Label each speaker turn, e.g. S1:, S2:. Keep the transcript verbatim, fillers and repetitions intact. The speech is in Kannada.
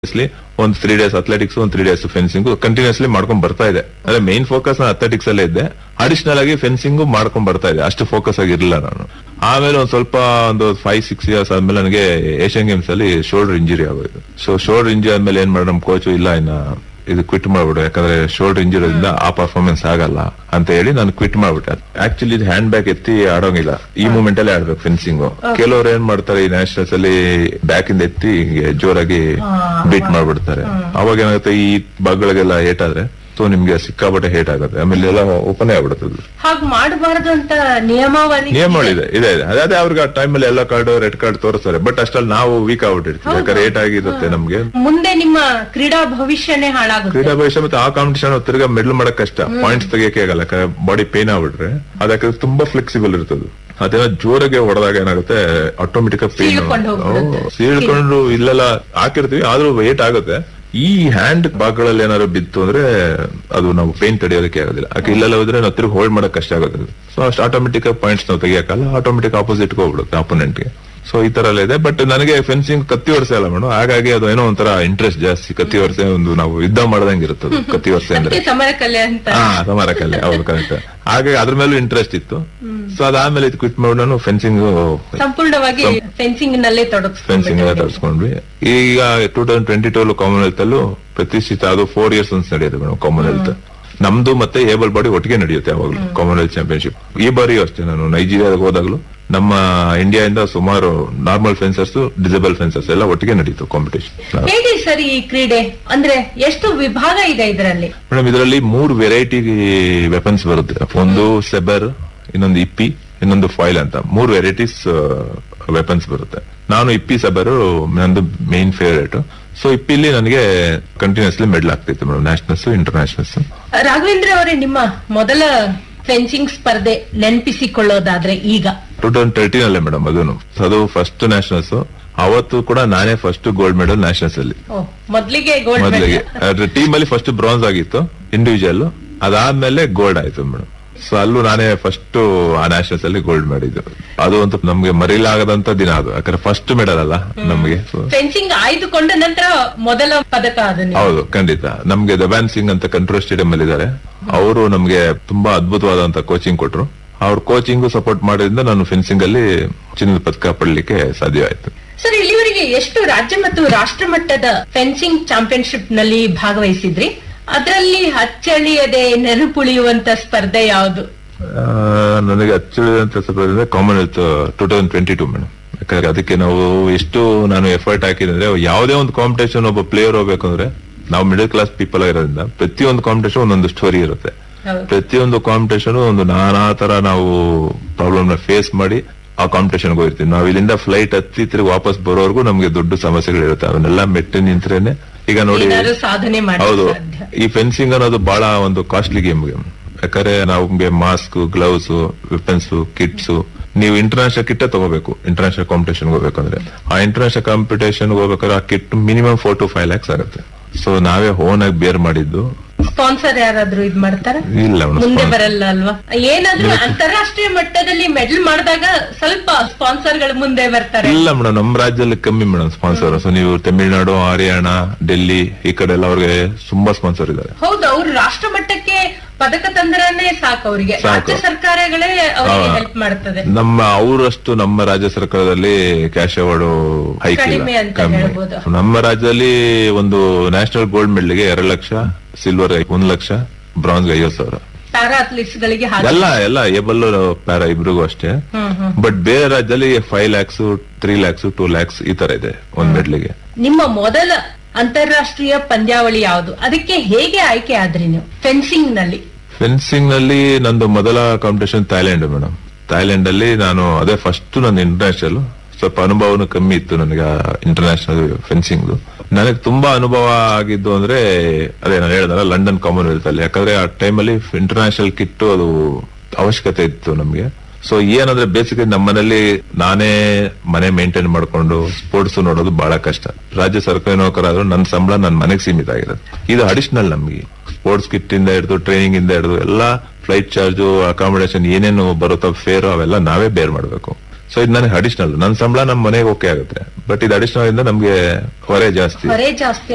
S1: ಒಂದ್ ತ್ರೀ ಡೇಸ್ ಅಥ್ಲೆಟಿಕ್ಸ್ ಒಂದ್ ತ್ರೀ ಡೇಸ್ ಫೆನ್ಸಿಂಗ್ ಕಂಟಿನ್ಯೂಸ್ಲಿ ಮಾಡ್ಕೊಂಡ್ ಬರ್ತಾ ಇದೆ. ಅದೇ ಮೇನ್ ಫೋಕಸ್ ನಾನು ಅಥ್ಲೆಟಿಕ್ಸ್ ಅಲ್ಲೇ ಇದ್ದೆ, ಅಡಿಷನಲ್ ಆಗಿ ಫೆನ್ಸಿಂಗ್ ಮಾಡ್ಕೊಂಡ್ ಬರ್ತಾ ಇದೆ. ಅಷ್ಟು ಫೋಕಸ್ ಆಗಿರ್ಲಿಲ್ಲ ನಾನು. ಆಮೇಲೆ ಒಂದ್ ಸ್ವಲ್ಪ ಒಂದು ಫೈವ್ ಸಿಕ್ಸ್ ಇಯರ್ಸ್ ಆದ್ಮೇಲೆ ನನಗೆ ಏಷ್ಯನ್ ಗೇಮ್ಸ್ ಅಲ್ಲಿ ಶೋಲ್ಡರ್ ಇಂಜುರಿ ಆಗೋದು. ಸೊ ಶೋಲ್ಡರ್ ಇಂಜುರಿ ಆದ್ಮೇಲೆ ಏನ್ ಮಾಡಿ ನಮ್ ಕೋಚ್ ಇಲ್ಲ ಇನ್ನ ಇದು ಕ್ವಿಟ್ ಮಾಡ್ಬಿಡು, ಯಾಕಂದ್ರೆ ಶೋಲ್ಡರ್ ಇಂಜುರಿಯಿಂದ ಆ ಪರ್ಫಾರ್ಮೆನ್ಸ್ ಆಗಲ್ಲ ಅಂತ ಹೇಳಿ ನಾನು ಕ್ವಿಟ್ ಮಾಡ್ಬಿಟ್ಟೆ. ಆಕ್ಚುಲಿ ಇದು ಹ್ಯಾಂಡ್ ಬ್ಯಾಗ್ ಎತ್ತಿ ಆಡೋಂಗಿಲ್ಲ, ಈ ಮೂಮೆಂಟ್ ಅಲ್ಲೇ ಆಡ್ಬೇಕು ಫೆನ್ಸಿಂಗ್. ಕೆಲವರು ಏನ್ ಮಾಡ್ತಾರೆ ಈ ನ್ಯಾಷನಲ್ಸ್ ಅಲ್ಲಿ ಬ್ಯಾಕ್ ಇಂದ ಎತ್ತಿ ಹಿಂಗೆ ಜೋರಾಗಿ ಬೀಟ್ ಮಾಡ್ಬಿಡ್ತಾರೆ. ಅವಾಗ ಏನಾಗುತ್ತೆ, ಈ ಭಾಗಗಳಿಗೆಲ್ಲ ಏಟಾದ್ರೆ ಸೊ ನಿಮ್ಗೆ ಸಿಕ್ಕಾಪಟ್ಟೆ ಹೇಟ್ ಆಗುತ್ತೆ, ಆಮೇಲೆ ಎಲ್ಲ ಓಪನ್ ಆಗ್ಬಿಡುತ್ತದೆ.
S2: ಹಾಗೆ ಮಾಡಬಾರದು ಅಂತ ನಿಯಮಾವಳಿ
S1: ನಿಯಮಗಳಿದೆ ಇದೆ ಇದೆ ಅದೇ ಅವ್ರಿಗೆ ಆ ಟೈಮಲ್ಲಿ ಎಲ್ಲ ಕಾರ್ಡ್ ರೆಡ್ ಕಾರ್ಡ್ ತೋರಿಸ್ತಾರೆ. ಬಟ್ ಅಷ್ಟ್ರಲ್ಲಿ ನಾವು ವೀಕ್ ಆಗ್ಬಿಟ್ಟಿರ್ತೀವಿ, ಯಾಕಂದ್ರೆ ಏಟ್ ಆಗಿರುತ್ತೆ ನಮ್ಗೆ.
S2: ಮುಂದೆ ನಿಮ್ಮ ಕ್ರೀಡಾ ಭವಿಷ್ಯನೇ ಹಾಳಾಗುತ್ತೆ.
S1: ಕ್ರೀಡಾ ಭವಿಷ್ಯ ಮತ್ತೆ ಆ ಕಾಂಪಿಟೇಷನ್ ತಿರ್ಗಾ ಮೆಡಲ್ ಮಾಡಕ್ ಕಷ್ಟ, ಪಾಯಿಂಟ್ಸ್ ತೆಗಿಯಕ್ಕೆ ಆಗಲ್ಲ, ಬಾಡಿ ಪೇನ್ ಆಗ್ಬಿಟ್ರೆ. ಅದಕ್ಕೆ ತುಂಬಾ ಫ್ಲೆಕ್ಸಿಬಲ್ ಇರ್ತದೆ. ಅದೇನೋ ಜೋರಾಗೆ ಹೊಡೆದಾಗ ಏನಾಗುತ್ತೆ, ಆಟೋಮೆಟಿಕ್ ಪೇನ್ ಸೀಳ್ಕೊಂಡು ಇಲ್ಲೆಲ್ಲ ಹಾಕಿರ್ತೀವಿ, ಆದ್ರೂ ವೇಟ್ ಆಗುತ್ತೆ. ಈ ಹ್ಯಾಂಡ್ ಭಾಗಗಳಲ್ಲಿ ಏನಾದ್ರು ಬಿತ್ತು ಅಂದ್ರೆ ಅದು ನಾವು ಪೇನ್ ತಡೆಯೋದಕ್ಕೆ ಆಗೋದಿಲ್ಲ. ಯಾಕೆ ಇಲ್ಲೆಲ್ಲ ಹೋದ್ರೆ ನಾವು ತಿರುಗಿ ಹೋಲ್ಡ್ ಮಾಡಕ್ ಕಷ್ಟ ಆಗುತ್ತೆ. ಸೊ ಅಷ್ಟು ಆಟೋಮೆಟಿಕ್ ಪಾಯಿಂಟ್ಸ್ ನಾವು ತೆಗಿಯಕ್ಕಲ್ಲ, ಆಟೋಮೆಟಿಕ್ ಆಪೋಸಿಟ್ ಹೋಗ್ಬಿಡುತ್ತೆ ಅಪೋನೆಂಟ್ಗೆ. ಸೊ ಈ ತರ ಎಲ್ಲ ಇದೆ. ಬಟ್ ನನಗೆ ಫೆನ್ಸಿಂಗ್ ಕತ್ತಿ ವರ್ಷ ಅಲ್ಲ ಮೇಡಮ್, ಹಾಗಾಗಿ ಅದು ಏನೋ ಒಂಥರ ಇಂಟ್ರೆಸ್ಟ್ ಜಾಸ್ತಿ. ಕತ್ತಿ ವರ್ಷ ಒಂದು ನಾವು ಯುದ್ಧ ಮಾಡ್ದಂಗೆ ಇರುತ್ತದೆ ಕತ್ತಿ ವರ್ಷ ಅಂದ್ರೆ.
S2: ಸಮರ ಕಲೆ ಅಂತ.
S1: ಹಾ ಸಮರ ಕಲೆ, ಹೌದು ಕರೆಕ್ಟ್. ಹಾಗಾಗಿ ಅದ್ರ ಮೇಲೂ ಇಂಟ್ರೆಸ್ಟ್ ಇತ್ತು. ಸೊ ಅದಾದ್ಮೇಲೆ ಇದು ಕ್ವಿಟ್ ಮಾಡಿ ನಾನು ಫೆನ್ಸಿಂಗ್
S2: ಸಂಪೂರ್ಣವಾಗಿ ಫೆನ್ಸಿಂಗ್ ನಲ್ಲೇ
S1: ಫೆನ್ಸಿಂಗ್ ತರಿಸ್ಕೊಂಡ್ವಿ. ಈಗ two thousand twenty two Commonwealth ಅಲ್ಲೂ ಪ್ರತಿಷ್ಠಿತ, ಅದು ಫೋರ್ ಇಯರ್ಸ್ ಅಂತ ನಡೆಯುತ್ತೆ ಮೇಡಮ್ ಕಾಮನ್ವೆಲ್ತ್. ನಮ್ದು ಮತ್ತೆ ಏಬಲ್ ಬಾಡಿ ಒಟ್ಟಿಗೆ ನಡೆಯುತ್ತೆ ಯಾವಾಗಲೂ ಕಾಮನ್ವೆಲ್ತ್ ಚಾಂಪಿಯನ್ಶಿಪ್. ಈ ಬಾರಿಯೂ ಅಷ್ಟೇ, ನಾನು ನೈಜೀರಿಯಾದಾಗ ಹೋದಾಗ್ಲೂ ನಮ್ಮ ಇಂಡಿಯಾದಿಂದ ಸುಮಾರು ನಾರ್ಮಲ್ ಫೆನ್ಸರ್ಸ್, ಡಿಸೇಬಲ್ ಫೆನ್ಸರ್ಸ್ ಎಲ್ಲ ಒಟ್ಟಿಗೆ ನಡೀತು ಕಾಂಪಿಟೇಷನ್.
S2: ಹೇಗೆ ಸರ್ ಈ ಕ್ರೀಡೆ ಅಂದ್ರೆ ಎಷ್ಟು ವಿಭಾಗ ಇದೆ ಇದರಲ್ಲಿ?
S1: ಮೇಡಮ್ ಇದರಲ್ಲಿ ಮೂರು ವೆರೈಟಿ ವೆಪನ್ಸ್ ಬರುತ್ತೆ. ಒಂದು ಸೆಬರ್, ಇನ್ನೊಂದು ಇಪ್ಪಿ, ಇನ್ನೊಂದು ಫಾಯಿಲ್ ಅಂತ ಮೂರು ವೆರೈಟೀಸ್ ವೆಪನ್ಸ್ ಬರುತ್ತೆ. ನಾನು ಇಪ್ಪಿ ಸೆಬರ್ ನಂದು ಮೇನ್ ಫೇವರೇಟ್. ಸೊ ಇಪ್ಪಿಲಿ ನನಗೆ ಕಂಟಿನ್ಯೂಸ್ಲಿ ಮೆಡಲ್ ಆಗ್ತಿತ್ತು ಮೇಡಮ್, ನ್ಯಾಷನಲ್ಸ್ ಇಂಟರ್ನ್ಯಾಷನಲ್ಸ್.
S2: ರಾಘವೇಂದ್ರ ಅವರೇ, ನಿಮ್ಮ ಮೊದಲ ಫೆನ್ಸಿಂಗ್ ಸ್ಪರ್ಧೆ ನೆನಪಿಸಿಕೊಳ್ಳೋದಾದ್ರೆ ಈಗ
S1: ಟೂ ತೌಸಂಡ್ ತರ್ಟೀನ್ ಅಲ್ಲೇ ಮೇಡಮ್ ಅದನ್ನು. ಅದು ಫಸ್ಟ್ ನ್ಯಾಷನಲ್ಸ್. ಅವತ್ತು ಕೂಡ ನಾನೇ ಫಸ್ಟ್ ಗೋಲ್ಡ್ ಮೆಡಲ್ ನ್ಯಾಷನಲ್ಸ್ ಅಲ್ಲಿ.
S2: ಮೊದಲಿಗೆ ಗೋಲ್ಡ್
S1: ಮೊದಲಿಗೆ ಟೀಮ್ ಅಲ್ಲಿ ಫಸ್ಟ್ ಬ್ರಾನ್ಸ್ ಆಗಿತ್ತು ಇಂಡಿವಿಜುವಲ್, ಅದಾದ್ಮೇಲೆ ಗೋಲ್ಡ್ ಆಯ್ತು ಮೇಡಮ್. ಸೊ ಅಲ್ಲೂ ನಾನೇ ಫಸ್ಟ್ ಆ ನ್ಯಾಷನಲ್ಸ್ ಅಲ್ಲಿ ಗೋಲ್ಡ್ ಮಾಡಿದ್ದು. ಅದು ಒಂದು ನಮ್ಗೆ ಮರೀಲಾಗದಂತ ದಿನ ಅದು, ಯಾಕಂದ್ರೆ ಫಸ್ಟ್ ಮೆಡಲ್ ಅಲ್ಲ ನಮ್ಗೆ.
S2: ಫೆನ್ಸಿಂಗ್ ಆಯ್ದುಕೊಂಡ ನಂತರ ಮೊದಲ ಪದಕ ಅದು.
S1: ಹೌದು ಖಂಡಿತ. ನಮ್ಗೆ ದಬಾನ್ ಸಿಂಗ್ ಅಂತ ಕಂಟ್ರೋಲ್ ಸ್ಟೇಡಿಯಂ ಅಲ್ಲಿ ಇದ್ದಾರೆ, ಅವರು ನಮ್ಗೆ ತುಂಬಾ ಅದ್ಭುತವಾದಂತ ಕೋಚಿಂಗ್ ಕೊಟ್ರು. ಅವ್ರ ಕೋಚಿಂಗ್ ಸಪೋರ್ಟ್ ಮಾಡೋದ್ರಿಂದ ನಾನು ಫೆನ್ಸಿಂಗ್ ಅಲ್ಲಿ ಚಿನ್ನದ ಪದಕ ಪಡಲಿಕ್ಕೆ ಸಾಧ್ಯ ಆಯ್ತು.
S2: ಸರ್, ಇಲ್ಲಿವರೆಗೆ ಎಷ್ಟು ರಾಜ್ಯ ಮತ್ತು ರಾಷ್ಟ್ರ ಮಟ್ಟದ ಫೆನ್ಸಿಂಗ್ ಚಾಂಪಿಯನ್ಶಿಪ್ ನಲ್ಲಿ ಭಾಗವಹಿಸಿದ್ರಿ? ಅದರಲ್ಲಿ ಅಚ್ಚಳಿಯದೆ ನೆನಪುಳಿಯುವಂತ ಸ್ಪರ್ಧೆ ಯಾವುದು?
S1: ನನಗೆ ಅಚ್ಚಳಿಯುವಂತ ಸ್ಪರ್ಧೆ Commonwealth two thousand twenty two madam. ಯಾಕಂದ್ರೆ ಅದಕ್ಕೆ ನಾವು ಎಷ್ಟು ನಾನು ಎಫರ್ಟ್ ಹಾಕಿದ್ರೆ, ಯಾವುದೇ ಒಂದು ಕಾಂಪಿಟೇಷನ್ ಒಬ್ಬ ಪ್ಲೇಯರ್ ಹೋಗ್ಬೇಕಂದ್ರೆ, ನಾವು ಮಿಡಲ್ ಕ್ಲಾಸ್ ಪೀಪಲ್ ಆಗಿರೋದ್ರಿಂದ ಪ್ರತಿಯೊಂದು ಕಾಂಪಿಟೇಷನ್ ಒಂದೊಂದು ಸ್ಟೋರಿ ಇರುತ್ತೆ. ಪ್ರತಿಯೊಂದು ಕಾಂಪಿಟೇಷನ್ ಒಂದು ನಾನಾ ತರ ನಾವು ಪ್ರಾಬ್ಲಮ್ ನ ಫೇಸ್ ಮಾಡಿ ಆ ಕಾಂಪಿಟೇಷನ್ ಹೋಗಿರ್ತೀವಿ. ನಾವು ಇಲ್ಲಿಂದ ಫ್ಲೈಟ್ ಹತ್ತಿ ತಿರುಗಿ ವಾಪಸ್ ಬರೋವರೆಗೂ ನಮ್ಗೆ ದೊಡ್ಡ ಸಮಸ್ಯೆಗಳಿರುತ್ತೆ. ಅವನ್ನೆಲ್ಲ ಮೆಟ್ಟಿ ನಿಂತ್ರೇನೆ ಈಗ ನೋಡಿ. ಹೌದು, ಈ ಫೆನ್ಸಿಂಗ್ ಅನ್ನೋದು ಬಹಳ ಒಂದು ಕಾಸ್ಟ್ಲಿ ಗೇಮ್. ಯಾಕಂದ್ರೆ ನಮ್ಗೆ ಮಾಸ್ಕ್, ಗ್ಲೌಸ್, ವೆಪನ್ಸ್, ಕಿಟ್ಸ್, ನೀವು ಇಂಟರ್ನ್ಯಾಷನಲ್ ಕಿಟ್ ತಗೋಬೇಕು. ಇಂಟರ್ನ್ಯಾಷನಲ್ ಕಾಂಪಿಟೇಷನ್ ಹೋಗ್ಬೇಕಂದ್ರೆ, ಆ ಇಂಟರ್ನ್ಯಾಷನಲ್ ಕಾಂಪಿಟೇಷನ್ ಹೋಗ್ಬೇಕಾದ್ರೆ ಆ kit minimum four to five lakhs ಆಗುತ್ತೆ. ಸೊ ನಾವೇ ಓನ್ ಆಗಿ ಬೇರ್ ಮಾಡಿದ್ದು.
S2: ಸ್ಪಾನ್ಸರ್ ಯಾರಾದ್ರೂ ಇದ್ ಮಾಡ್ತಾರ?
S1: ಇಲ್ಲ,
S2: ಮುಂದೆ ಬರಲ್ಲ ಅಲ್ವಾ? ಏನಾದ್ರೂ ಅಂತಾರಾಷ್ಟ್ರೀಯ ಮಟ್ಟದಲ್ಲಿ ಮೆಡಲ್ ಮಾಡಿದಾಗ ಸ್ವಲ್ಪ ಸ್ಪಾನ್ಸರ್ ಗಳು ಮುಂದೆ ಬರ್ತಾರೆ?
S1: ಇಲ್ಲ ಮೇಡಮ್, ನಮ್ಮ ರಾಜ್ಯದಲ್ಲಿ ಕಮ್ಮಿ ಮೇಡಮ್ ಸ್ಪಾನ್ಸರ್. ಸೊ ನೀವು ತಮಿಳುನಾಡು, ಹರಿಯಾಣ, ಡೆಲ್ಲಿ ಈ ಕಡೆ ಎಲ್ಲ ಅವ್ರಿಗೆ ತುಂಬಾ ಸ್ಪಾನ್ಸರ್ ಇದ್ದಾರೆ.
S2: ಹೌದು, ಅವ್ರು ರಾಷ್ಟ್ರ ಮಟ್ಟಕ್ಕೆ ಪದಕ ತಂದ್ರನೇ ಸಾಕು, ಅವರಿಗೆ ರಾಜ್ಯ ಸರ್ಕಾರಗಳೇ ಅವರಿಗೆ ಹೆಲ್ಪ್ ಮಾಡ್ತದೆ.
S1: ನಮ್ಮ ಅವರಷ್ಟು ನಮ್ಮ ರಾಜ್ಯ ಸರ್ಕಾರದಲ್ಲಿ ಕ್ಯಾಶ್ ಅವಾರ್ಡ್ ಹೈಕ್
S2: ಕಡಿಮೆ ಅಂತ ಹೇಳ್ಬೋದು.
S1: ನಮ್ಮ ರಾಜ್ಯದಲ್ಲಿ ಒಂದು ನ್ಯಾಷನಲ್ ಗೋಲ್ಡ್ ಮೆಡಲ್ಗೆ ಎರಡು ಲಕ್ಷ, ಸಿಲ್ವರ್ ಒಂದ್ ಲಕ್ಷ, ಬ್ರಾನ್ಸ್ ಐವತ್ತು ಸಾವಿರ.
S2: ಪ್ಯಾರಾ ಅಥ್ಲೀಟ್ಸ್ ಗಳಿಗೆ
S1: ಎಲ್ಲ ಎಲ್ಲ ಏಬಲ್ ಪ್ಯಾರಾ ಇಬ್ರಿಗೂ ಅಷ್ಟೇ. ಬಟ್ ಬೇರೆ ರಾಜ್ಯದಲ್ಲಿ five lakhs, three lakhs, two lakhs ಈ ತರ ಇದೆ ಒಂದ್ ಮೆಡಲ್ಗೆ.
S2: ನಿಮ್ಮ ಮೊದಲ ಅಂತಾರಾಷ್ಟ್ರೀಯ ಪಂದ್ಯಾವಳಿ ಯಾವುದು? ಅದಕ್ಕೆ ಹೇಗೆ ಆಯ್ಕೆ ಆದ್ರಿ ನೀವು ಫೆನ್ಸಿಂಗ್ ನಲ್ಲಿ?
S1: ಫೆನ್ಸಿಂಗ್ ನಲ್ಲಿ ನಂದು ಮೊದಲ ಕಾಂಪಿಟೇಷನ್ ಥೈಲ್ಯಾಂಡ್ ಮೇಡಮ್. ಥೈಲ್ಯಾಂಡ್ ಅಲ್ಲಿ ನಾನು ಅದೇ ಫಸ್ಟ್ ನನ್ನ ಇಂಟರ್ನ್ಯಾಷನಲ್. ಸ್ವಲ್ಪ ಅನುಭವನು ಕಮ್ಮಿ ಇತ್ತು ನನಗೆ ಇಂಟರ್ನ್ಯಾಷನಲ್ ಫೆನ್ಸಿಂಗ್. ನನಗೆ ತುಂಬಾ ಅನುಭವ ಆಗಿದ್ದು ಅಂದ್ರೆ ಅದೇ ನಾನು ಹೇಳಿದಲ್ಲ ಲಂಡನ್ ಕಾಮನ್ವೆಲ್ತ್ ಅಲ್ಲಿ. ಯಾಕಂದ್ರೆ ಆ ಟೈಮಲ್ಲಿ ಇಂಟರ್ನ್ಯಾಷನಲ್ ಕಿಟ್ ಅದು ಅವಶ್ಯಕತೆ ಇತ್ತು ನಮ್ಗೆ. ಸೊ ಏನಂದ್ರೆ ಬೇಸಿಕ್ ನಮ್ಮ ಮನೇಲಿ ನಾನೇ ಮನೆ ಮೇಂಟೈನ್ ಮಾಡ್ಕೊಂಡು ಸ್ಪೋರ್ಟ್ಸ್ ನೋಡೋದು ಬಹಳ ಕಷ್ಟ. ರಾಜ್ಯ ಸರ್ಕಾರಿ ನೌಕರಾದ್ರೂ ನನ್ನ ಸಂಬಳ ನನ್ನ ಮನೆಗೆ ಸೀಮಿತ ಆಗಿರೋದು. ಇದು ಅಡಿಷನಲ್ ನಮ್ಗೆ ಸ್ಪೋರ್ಟ್ಸ್ ಕಿಟ್ ಇಂದ ಹಿಡಿದು ಟ್ರೈನಿಂಗ್ ಇಂದ ಹಿಡಿದು ಎಲ್ಲ ಫ್ಲೈಟ್ ಚಾರ್ಜು, ಅಕಾಮಿಡೇಷನ್ ಏನೇನು ಬರುತ್ತೋ ಫೇರ್ ಅವೆಲ್ಲ ನಾವೇ ಬೇರ್ ಮಾಡ್ಬೇಕು. ಸೊ ಇದು ನನಗೆ ಅಡಿಷನಲ್. ನನ್ನ ಸಂಬಳ ನಮ್ಮ ಮನೆಗೆ ಓಕೆ ಆಗುತ್ತೆ. ಬಟ್ ಇದು ಅಡಿಷನಲ್ ಇಂದ ನಮ್ಗೆ ಹೊರೆ ಜಾಸ್ತಿ.
S2: ಹೊರೆ ಜಾಸ್ತಿ